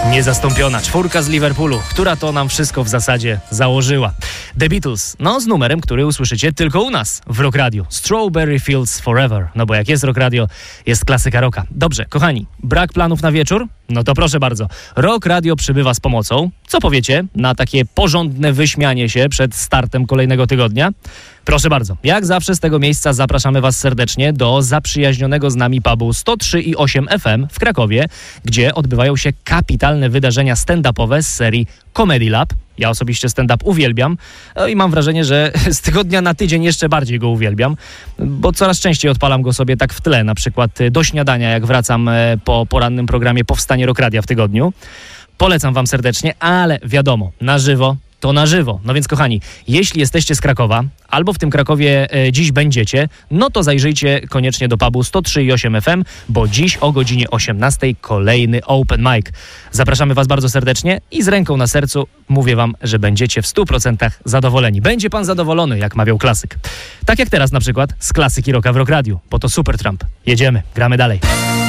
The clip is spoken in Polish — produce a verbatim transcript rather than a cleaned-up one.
Niezastąpiona czwórka z Liverpoolu, która to nam wszystko w zasadzie założyła. The Beatles, no z numerem, który usłyszycie tylko u nas w Rock Radio. Strawberry Fields Forever, no bo jak jest Rock Radio, jest klasyka rocka. Dobrze, kochani, brak planów na wieczór? No to proszę bardzo, Rock Radio przybywa z pomocą. Co powiecie na takie porządne wyśmianie się przed startem kolejnego tygodnia? Proszę bardzo, jak zawsze z tego miejsca zapraszamy Was serdecznie do zaprzyjaźnionego z nami pubu sto trzy i osiem F M w Krakowie, gdzie odbywają się kapitalne wydarzenia stand-upowe z serii Comedy Lab. Ja osobiście stand-up uwielbiam no i mam wrażenie, że z tygodnia na tydzień jeszcze bardziej go uwielbiam, bo coraz częściej odpalam go sobie tak w tle, na przykład do śniadania, jak wracam po porannym programie Powstanie Rock Radia w tygodniu. Polecam Wam serdecznie, ale wiadomo, na żywo to na żywo. No więc kochani, jeśli jesteście z Krakowa, albo w tym Krakowie e, dziś będziecie, no to zajrzyjcie koniecznie do pubu sto trzy i osiem F M, bo dziś o godzinie osiemnastej kolejny open mic. Zapraszamy Was bardzo serdecznie i z ręką na sercu mówię Wam, że będziecie w stu procentach zadowoleni. Będzie Pan zadowolony, jak mawiał klasyk. Tak jak teraz na przykład z klasyki rocka w Rock Radiu, bo to Supertramp. Jedziemy, gramy dalej.